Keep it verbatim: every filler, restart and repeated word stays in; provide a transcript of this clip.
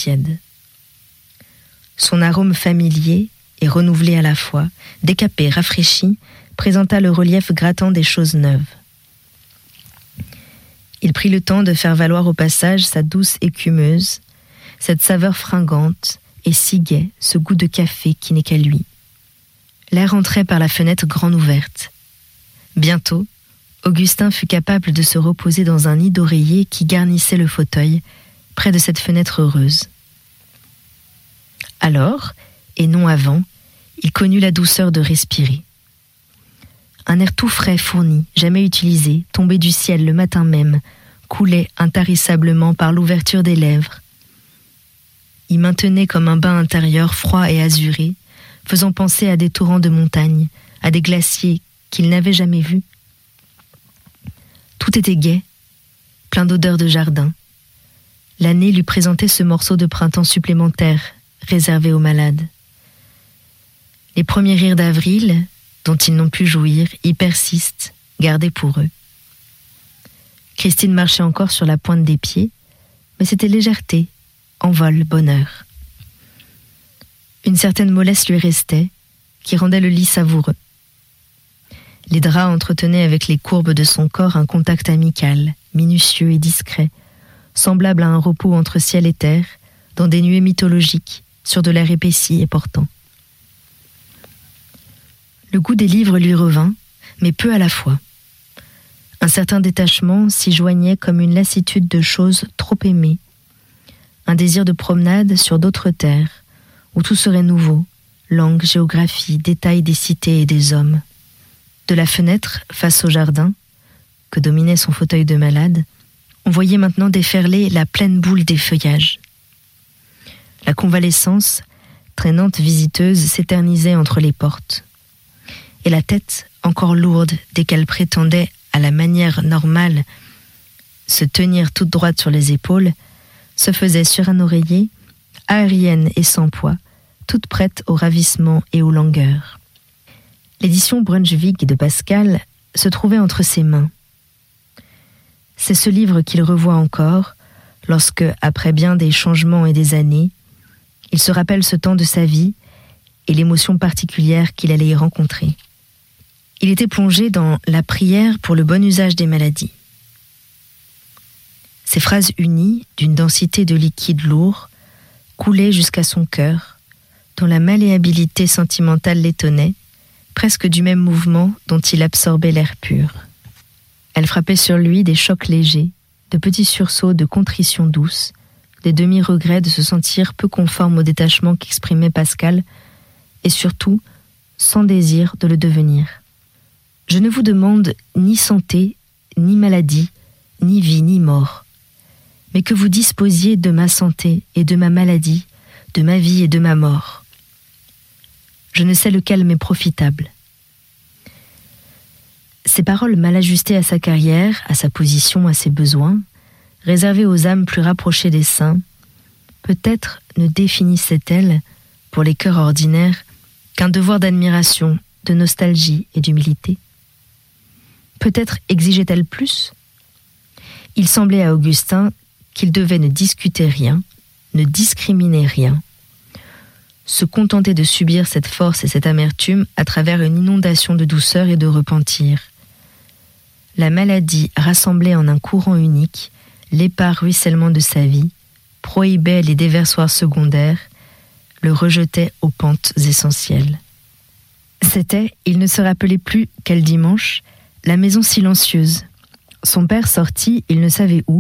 tiède. Son arôme familier et renouvelé à la fois, décapé, rafraîchi, présenta le relief grattant des choses neuves. Il prit le temps de faire valoir au passage sa douce écumeuse, cette saveur fringante et si gai, ce goût de café qui n'est qu'à lui. L'air entrait par la fenêtre grande ouverte. Bientôt, Augustin fut capable de se reposer dans un nid d'oreiller qui garnissait le fauteuil, près de cette fenêtre heureuse. Alors, et non avant, il connut la douceur de respirer. Un air tout frais fourni, jamais utilisé, tombé du ciel le matin même, coulait intarissablement par l'ouverture des lèvres. Il maintenait comme un bain intérieur froid et azuré, faisant penser à des torrents de montagne, à des glaciers qu'il n'avait jamais vus. Tout était gai, plein d'odeurs de jardin. L'année lui présentait ce morceau de printemps supplémentaire, réservé aux malades. Les premiers rires d'avril, dont ils n'ont pu jouir, y persistent, gardés pour eux. Christine marchait encore sur la pointe des pieds, mais c'était légèreté, envol, bonheur. Une certaine mollesse lui restait, qui rendait le lit savoureux. Les draps entretenaient avec les courbes de son corps un contact amical, minutieux et discret, semblable à un repos entre ciel et terre, dans des nuées mythologiques, sur de l'air épaissi et portant. Le goût des livres lui revint, mais peu à la fois. Un certain détachement s'y joignait comme une lassitude de choses trop aimées, un désir de promenade sur d'autres terres, où tout serait nouveau, langue, géographie, détails des cités et des hommes. De la fenêtre, face au jardin, que dominait son fauteuil de malade, on voyait maintenant déferler la pleine boule des feuillages. La convalescence, traînante visiteuse, s'éternisait entre les portes. Et la tête, encore lourde dès qu'elle prétendait, à la manière normale, se tenir toute droite sur les épaules, se faisait sur un oreiller, aérienne et sans poids, toute prête au ravissement et aux langueurs. L'édition Brunswick de Pascal se trouvait entre ses mains. C'est ce livre qu'il revoit encore, lorsque, après bien des changements et des années, il se rappelle ce temps de sa vie et l'émotion particulière qu'il allait y rencontrer. Il était plongé dans la prière pour le bon usage des maladies. Ces phrases unies, d'une densité de liquide lourd, coulaient jusqu'à son cœur, dont la malléabilité sentimentale l'étonnait, presque du même mouvement dont il absorbait l'air pur. Elle frappait sur lui des chocs légers, de petits sursauts de contrition douce, des demi-regrets de se sentir peu conforme au détachement qu'exprimait Pascal, et surtout, sans désir de le devenir. Je ne vous demande ni santé, ni maladie, ni vie, ni mort, mais que vous disposiez de ma santé et de ma maladie, de ma vie et de ma mort. Je ne sais lequel m'est profitable. Ces paroles mal ajustées à sa carrière, à sa position, à ses besoins, réservées aux âmes plus rapprochées des saints, peut-être ne définissaient-elles, pour les cœurs ordinaires, qu'un devoir d'admiration, de nostalgie et d'humilité. Peut-être exigeait-elle plus ? Il semblait à Augustin qu'il devait ne discuter rien, ne discriminer rien, se contenter de subir cette force et cette amertume à travers une inondation de douceur et de repentir. La maladie rassemblait en un courant unique l'épars ruissellement de sa vie, prohibait les déversoirs secondaires, le rejetait aux pentes essentielles. C'était, il ne se rappelait plus quel dimanche, la maison silencieuse. Son père sortit, il ne savait où,